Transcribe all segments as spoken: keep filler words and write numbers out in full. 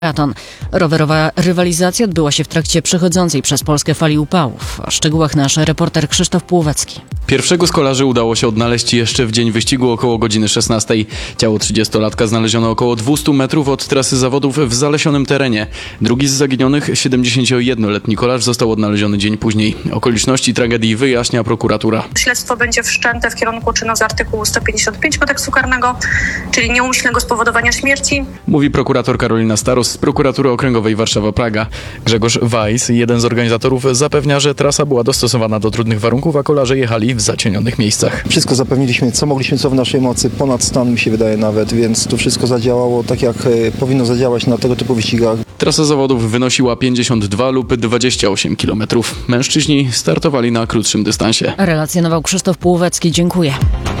maraton. Rowerowa rywalizacja odbyła się w trakcie przechodzącej przez Polskę fali upałów. O szczegółach nasz reporter Krzysztof Płowacki. Pierwszego z kolarzy udało się odnaleźć jeszcze w dzień wyścigu około godziny szesnastej. Ciało trzydziestolatka znaleziono około dwieście metrów od trasy zawodów w zalesionym terenie. Drugi z zaginionych, siedemdziesięciojednoletni kolarz, został odnaleziony dzień później. Okoliczności tragedii wyjaśnia prokuratura. Śledztwo będzie wszczęte w kierunku czynu z artykułu sto pięćdziesiąt pięć kodeksu karnego, czyli nieumyślnego spowodowania śmierci. Mówi prokurator Karolina Staros z prokuratury okręgowej Warszawa-Praga. Grzegorz Weiss, jeden z organizatorów, zapewnia, że trasa była dostosowana do trudnych warunków, a kolarze jechali w zacienionych miejscach. Wszystko zapewniliśmy, co mogliśmy, co w naszej mocy, ponad stan mi się wydaje nawet, więc to wszystko zadziałało tak, jak powinno zadziałać na tego typu wyścigach. Trasa zawodów wynosiła pięćdziesiąt dwa lub dwadzieścia osiem kilometrów. Mężczyźni startowali na krótszym dystansie. Relacjonował Krzysztof Płowacki. Dziękuję.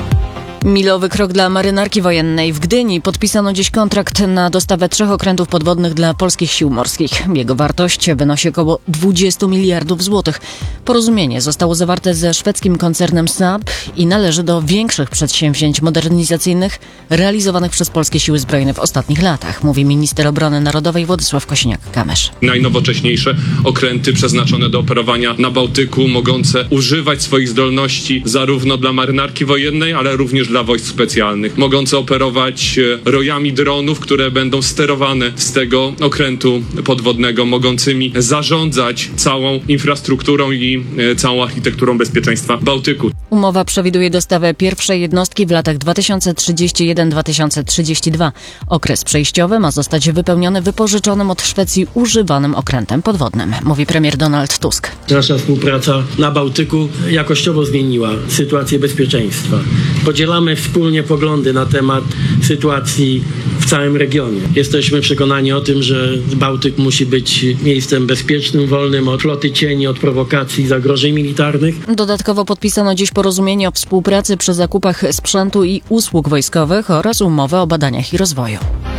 Milowy krok dla marynarki wojennej. W Gdyni podpisano dziś kontrakt na dostawę trzech okrętów podwodnych dla polskich sił morskich. Jego wartość wynosi około dwadzieścia miliardów złotych. Porozumienie zostało zawarte ze szwedzkim koncernem Saab i należy do większych przedsięwzięć modernizacyjnych realizowanych przez polskie siły zbrojne w ostatnich latach, mówi minister obrony narodowej Władysław Kosiniak-Kamysz. Najnowocześniejsze okręty przeznaczone do operowania na Bałtyku, mogące używać swoich zdolności zarówno dla marynarki wojennej, ale również dla wojsk specjalnych, mogące operować rojami dronów, które będą sterowane z tego okrętu podwodnego, mogącymi zarządzać całą infrastrukturą i całą architekturą bezpieczeństwa Bałtyku. Umowa przewiduje dostawę pierwszej jednostki w latach dwa tysiące trzydziesty jeden do dwa tysiące trzydziestego drugiego. Okres przejściowy ma zostać wypełniony wypożyczonym od Szwecji używanym okrętem podwodnym, mówi premier Donald Tusk. Nasza współpraca na Bałtyku jakościowo zmieniła sytuację bezpieczeństwa. Podzielamy wspólnie poglądy na temat sytuacji w całym regionie. Jesteśmy przekonani o tym, że Bałtyk musi być miejscem bezpiecznym, wolnym od floty cieni, od prowokacji, zagrożeń militarnych. Dodatkowo podpisano dziś porozumienie o współpracy przy zakupach sprzętu i usług wojskowych oraz umowę o badaniach i rozwoju.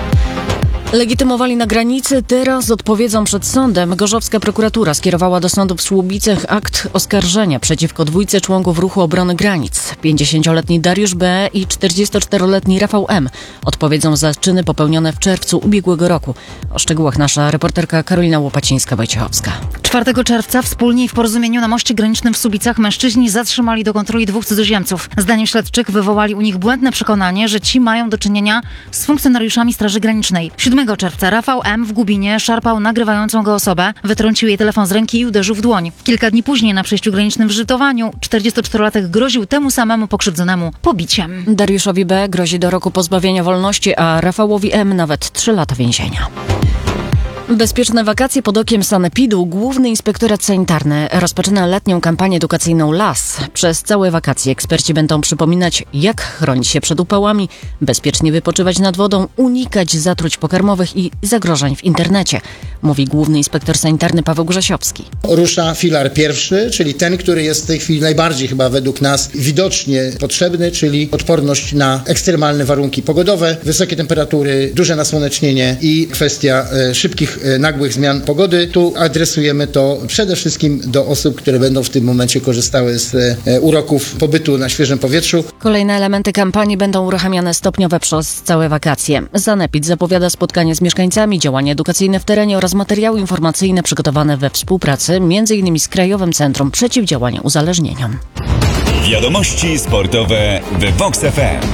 Legitymowali na granicy, teraz odpowiedzą przed sądem. Gorzowska prokuratura skierowała do sądu w Słubicach akt oskarżenia przeciwko dwójce członków Ruchu Obrony Granic. pięćdziesięcioletni Dariusz B. i czterdziestoczteroletni Rafał M. odpowiedzą za czyny popełnione w czerwcu ubiegłego roku. O szczegółach nasza reporterka Karolina Łopacińska-Wojciechowska. czwartego czerwca wspólnie i w porozumieniu na moście granicznym w Słubicach mężczyźni zatrzymali do kontroli dwóch cudzoziemców. Zdaniem śledczych wywołali u nich błędne przekonanie, że ci mają do czynienia z funkcjonariuszami Straży Granicznej. siódmego czerwca Rafał M. w Gubinie szarpał nagrywającą go osobę, wytrącił jej telefon z ręki i uderzył w dłoń. Kilka dni później na przejściu granicznym w Żytowaniu czterdziestoczterolatek groził temu samemu pokrzywdzonemu pobiciem. Dariuszowi B. grozi do roku pozbawienia wolności, a Rafałowi M. nawet trzy lata więzienia. Bezpieczne wakacje pod okiem sanepidu. Główny Inspektorat Sanitarny rozpoczyna letnią kampanię edukacyjną L A S. Przez całe wakacje eksperci będą przypominać, jak chronić się przed upałami, bezpiecznie wypoczywać nad wodą, unikać zatruć pokarmowych i zagrożeń w internecie, mówi Główny Inspektor Sanitarny Paweł Grzesiowski. Rusza filar pierwszy, czyli ten, który jest w tej chwili najbardziej chyba według nas widocznie potrzebny, czyli odporność na ekstremalne warunki pogodowe, wysokie temperatury, duże nasłonecznienie i kwestia e, szybkich nagłych zmian pogody. Tu adresujemy to przede wszystkim do osób, które będą w tym momencie korzystały z uroków pobytu na świeżym powietrzu. Kolejne elementy kampanii będą uruchamiane stopniowo przez całe wakacje. Sanepid zapowiada spotkanie z mieszkańcami, działania edukacyjne w terenie oraz materiały informacyjne przygotowane we współpracy między innymi z Krajowym Centrum Przeciwdziałania Uzależnieniom. Wiadomości sportowe w Vox F M.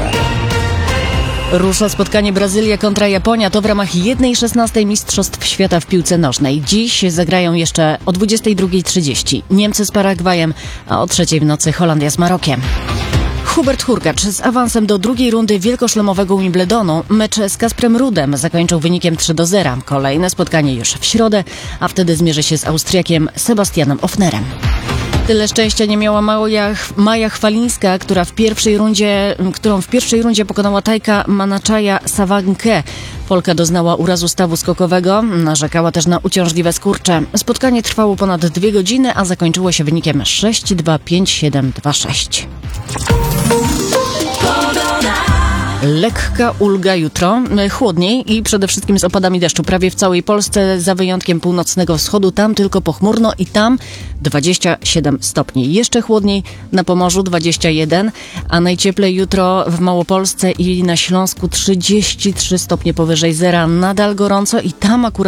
Rusza spotkanie Brazylia kontra Japonia. To w ramach jednej szesnastej Mistrzostw Świata w piłce nożnej. Dziś zagrają jeszcze o dwudziestej drugiej trzydzieści Niemcy z Paragwajem, a o trzeciej w nocy Holandia z Marokiem. Hubert Hurkacz z awansem do drugiej rundy wielkoszlemowego Wimbledonu mecz z Kasprem Rudem zakończył wynikiem trzy do zera. Kolejne spotkanie już w środę, a wtedy zmierzy się z Austriakiem Sebastianem Ofnerem. Tyle szczęścia nie miała Maja, Maja Chwalińska, która w pierwszej rundzie, którą w pierwszej rundzie pokonała Tajka Manaczaja Sawankę. Polka doznała urazu stawu skokowego, narzekała też na uciążliwe skurcze. Spotkanie trwało ponad dwie godziny, a zakończyło się wynikiem sześć dwa, pięć siedem, dwa sześć. Lekka ulga jutro, chłodniej i przede wszystkim z opadami deszczu prawie w całej Polsce, za wyjątkiem północnego wschodu, tam tylko pochmurno i tam dwadzieścia siedem stopni. Jeszcze chłodniej na Pomorzu dwadzieścia jeden, a najcieplej jutro w Małopolsce i na Śląsku trzydzieści trzy stopnie powyżej zera. Nadal gorąco i tam akurat